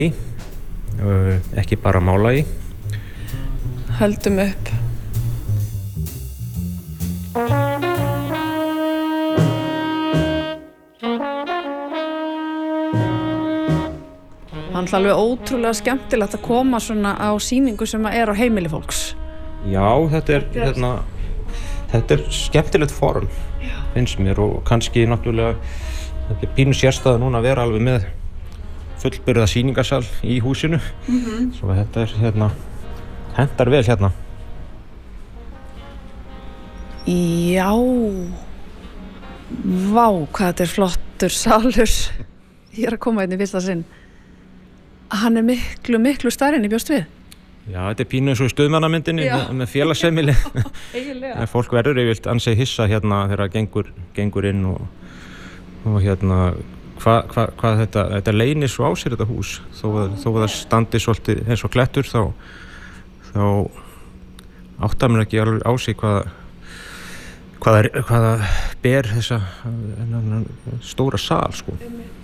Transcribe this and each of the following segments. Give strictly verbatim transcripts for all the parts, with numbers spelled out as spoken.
í, ekki bara mála í. Höldum upp. Það er alveg ótrúlega skemmtilegt að koma svona á sýningu sem er á heimili fólks. Já, þetta er, hérna, þetta er skemmtilegt form, Já. finnst mér, og kannski náttúrulega þetta er pínu sérstæða núna að vera alveg með fullburða sýningarsal í húsinu. Mm-hmm. Svo þetta er, hérna, hentar vel hérna. Já, vá, hvað þetta er flottur salur. Ég er að koma hérna í fyrsta sinn. Hann er miklu, miklu stærri en ég bjóst við. Já, þetta er pínu eins og í Stuðmannamyndinni með, með félagsheimili. En fólk verður yfirleitt ansi hissa hérna þegar það gengur, gengur inn og, og hérna hvað hva, hva þetta, þetta leynir svo á sér þetta hús. Þó að, þó að það standi svolítið eins og klettur þá, þá áttar mér ekki alveg á sig hvað hvað er, hvað ber þessa stóra sal, sko.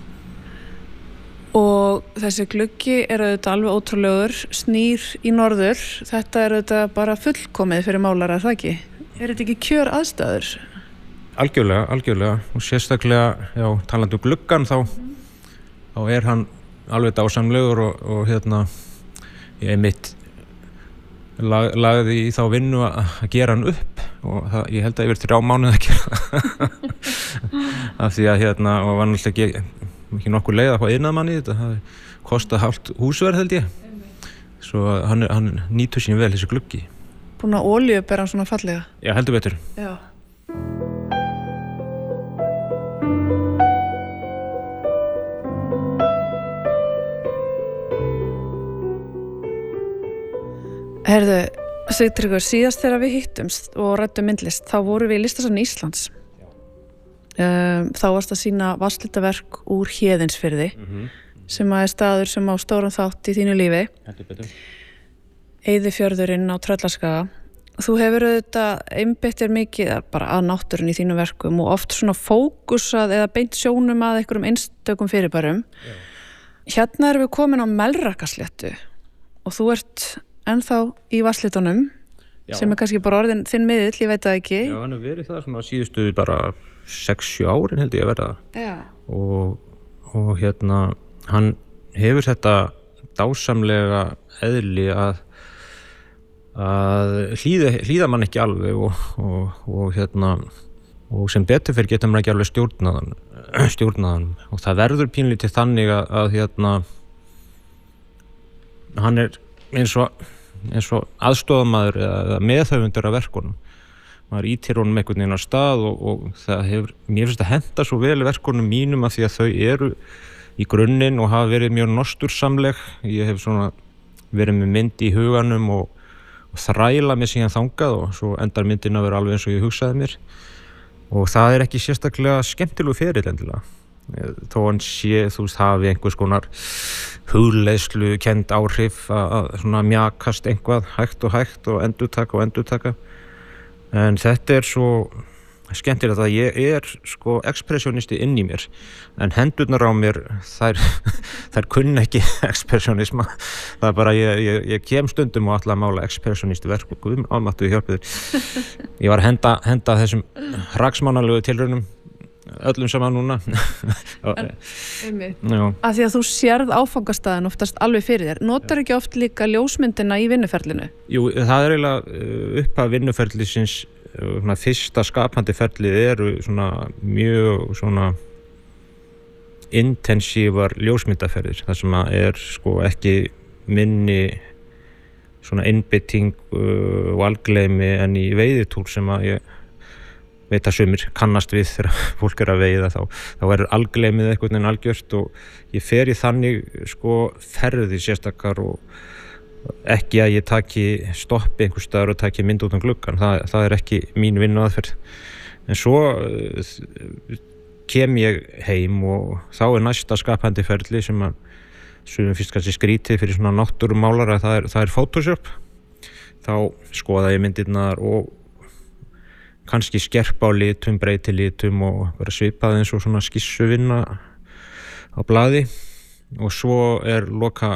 Og þessi gluggi er auðvitað alveg ótrúlegur, snýr í norður. Þetta er auðvitað bara fullkomið fyrir málara, er það ekki? Er þetta ekki kjör aðstæður? Algjörlega, algjörlega. Og sérstaklega, já, talandi um gluggan, þá, mm. þá er hann alveg dásamlegur og, og hérna, ég mitt lag, lagði í þá vinnu að, að gera hann upp og það, ég held að yfir þrjá mánuði að gera það. Af því að hérna, og var náttúrulega ekki ekki nokkur leið að fá iðnaðarmann í þetta, það kostað hálft húsverð held ég. Svo hann, hann nýtur sín vel þessi gluggi. Búin að olíu ber hann svona fallega? Já, heldur betur. Já. Herðu, Sigtryggur, síðast þegar við hittumst og ræddum myndlist, þá vorum við í Listasafni Íslands. Um, þá varst að sýna vatnslitaverk úr Héðinsfirði, mm-hmm. sem að er staður sem á stóran þátt í þínu lífi. Eyðifjörðurinn á Tröllaskaga. Þú hefur auðvitað einbeitt þér mikið bara að náttúrunni í þínum verkum og oft svona fókusað eða beint sjónum að einhverjum einstökum fyrirbærum. Já. Hérna erum við komin á Melrakkasléttu og þú ert ennþá í vatnslitunum, Já. sem er kannski bara orðin þinn miðill, ég veit það ekki. Já, hann er verið það svona síðustu bara sex sjö árin held ég að verða. Já. Og, og hérna, hann hefur þetta dásamlega eðli að, að hlýða, hlýða mann ekki alveg og, og, og hérna, og sem betur fyrir getur mann ekki alveg stjórnaðan, stjórnaðan. Og það verður pínlítið þannig að, að hérna, hann er eins og, eins og aðstofamaður eða meðhöfundur af verkunum. Maður ítir honum einhvern veginn á stað og, og það hefur, mér finnst að henta svo vel verkunum mínum af því að þau eru í grunninn og hafa verið mjög nostursamleg. Ég hef svona verið með mynd í huganum og, og þræla mig síðan þangað og svo endar myndin að vera alveg eins og ég hugsaði mér. Og það er ekki sérstaklega skemmtilegu ferill endilega. Þó hann sé, þú veist, hafi einhvers konar hugleiðslu kennd áhrif að, að svona mjakast einhvað hægt og hægt og endurtaka og endurtaka. En þetta er svo skemmtilegt að ég er sko ekspressionisti inn í mér en hendurnar á mér þær, þær kunna ekki ekspressionisma. Það er bara, ég, ég, ég kem stundum og ætla að mála ekspressionisti verk og guðum almáttugur hjálpið þér. Ég var að henda, henda þessum hraksmánalegu tilraunum öllum saman núna. En, einmitt, að því að þú sérð áfangastæðin oftast alveg fyrir þér. Notar ekki oft líka ljósmyndina í vinnuferlinu? Jú, það er eiginlega upp að vinnuferlisins svona fyrsta skapandi ferlið eru svona mjög svona intensívar ljósmyndaferðir þar sem að er sko ekki minni svona einbeiting uh, og algleymi en í veiðitúr sem að ég veit að sumir kannast við þegar fólk er að veiða þá, þá er algleymið einhvern veginn algjört og ég fer í þannig sko ferði sérstakar og ekki að ég taki stoppi einhvers staðar og taki mynd út um gluggan, það, það er ekki mín vinnuaðferð. En svo kem ég heim og þá er næsta skapandi ferli sem að sumum fyrst kannski skrítið fyrir svona náttúrumálara, það er, það er Photoshop. Þá skoða ég myndirnar og kannski skerpa á litum, breyti litum og vera svipað eins og svona skissuvinna á blaði og svo er loka